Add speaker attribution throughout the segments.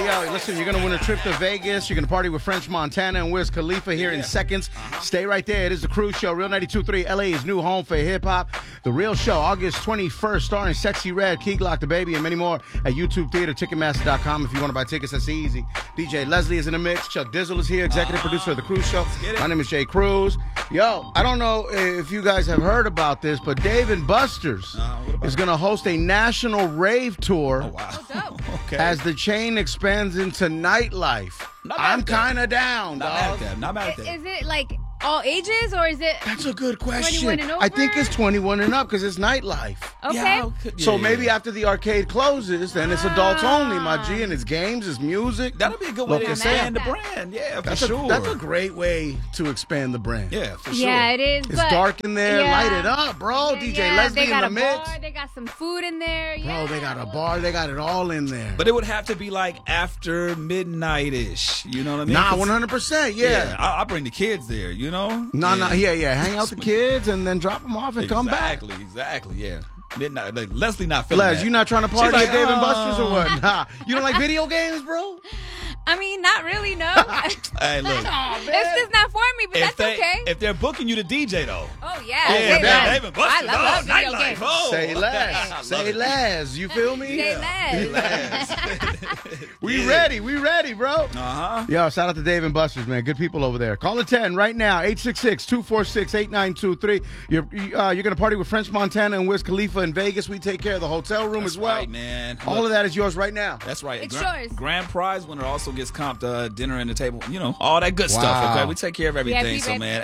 Speaker 1: yo, listen, you're going to win a trip to Vegas. You're going to party with French Montana and Wiz Khalifa here in seconds. Stay right there. It is The Cruise Show, Real 92.3, LA's new home for hip-hop. The Real Show, August 21st, starring Sexy Red, Key Glock, The Baby, and many more at YouTube Theater, Ticketmaster.com. If you want to buy tickets, that's easy. DJ Leslie is in the mix. Chuck Dizzle is here, executive producer of The Cruise Show. My name is Jay Cruz. Yo, I don't know if you guys have heard about this, but Dave & Buster's is going to host a national rave tour.
Speaker 2: Oh, wow. Okay.
Speaker 1: As the chain expands into nightlife. I'm kind of down, dog.
Speaker 2: Not bad at that.
Speaker 3: Is it like all ages or is it?
Speaker 1: That's a good question.
Speaker 3: 21 and over?
Speaker 1: I think it's 21 and up because it's nightlife.
Speaker 3: Okay.
Speaker 1: So maybe after the arcade closes, then it's adults only, my G, and it's games, it's music.
Speaker 2: That'll be a good way to expand the brand. Yeah, for sure.
Speaker 1: That's a great way to expand the brand.
Speaker 2: Yeah, for sure.
Speaker 3: Yeah, it is.
Speaker 1: It's dark in there.
Speaker 3: Yeah.
Speaker 1: Light it up, bro. DJ Leslie in the mix.
Speaker 3: Bar, they got some food in there.
Speaker 1: Bro, they got a bar. They got it all in there.
Speaker 2: But it would have to be like after midnight-ish. You know what I mean?
Speaker 1: Nah, 100%. Yeah.
Speaker 2: I'll bring the kids there, you know?
Speaker 1: Yeah. Hang out with the kids and then drop them off and come back.
Speaker 2: Exactly, yeah. Midnight. Like, Leslie not feeling
Speaker 1: Les,
Speaker 2: that.
Speaker 1: you not trying to party
Speaker 2: She's
Speaker 1: at Dave & Buster's or what? Nah. You don't like video games, bro?
Speaker 3: I mean, not really, no.
Speaker 2: Hey, look.
Speaker 3: It's just not for me, but that's okay.
Speaker 2: If they're booking you to DJ, though.
Speaker 3: Oh, yeah.
Speaker 2: Yeah, Dave & Buster's.
Speaker 3: I love video
Speaker 2: nightlife.
Speaker 3: games.
Speaker 2: Oh.
Speaker 1: Say less. Say less. You feel me?
Speaker 3: Say less.
Speaker 1: We ready, bro.
Speaker 2: Uh-huh.
Speaker 1: Yo, shout out to Dave & Buster's, man. Good people over there. Call the 10 right now, 866-246-8923. You're going to party with French Montana and Wiz Khalifa in Vegas. We take care of the hotel room as well.
Speaker 2: Right, man.
Speaker 1: All of that is yours right now.
Speaker 2: That's right.
Speaker 3: It's yours.
Speaker 2: Grand prize winner also gets comped dinner and the table. You know, all that good stuff. Okay, we take care of everything.
Speaker 3: Yeah,
Speaker 2: so, man,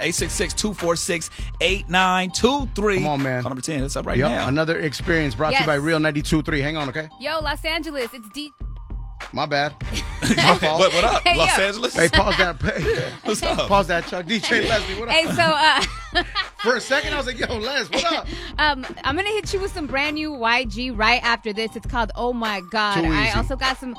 Speaker 2: 866-246-8923.
Speaker 1: Come on, man.
Speaker 2: Call number 10. That's up right now.
Speaker 1: Another experience brought to you by Real 92.3. Hang on, okay?
Speaker 3: Yo, Los Angeles, it's deep.
Speaker 1: My bad. My fault.
Speaker 2: What up,
Speaker 3: Hey,
Speaker 2: Los
Speaker 3: yo.
Speaker 2: Angeles?
Speaker 1: Hey, pause that.
Speaker 2: What's up?
Speaker 1: Pause that, Chuck. DJ Leslie, what up?
Speaker 3: Hey, so
Speaker 1: For a second, I was like, yo, Les, what up?
Speaker 3: I'm gonna hit you with some brand new YG right after this. It's called Oh My God.
Speaker 1: Too
Speaker 3: I
Speaker 1: easy.
Speaker 3: also got some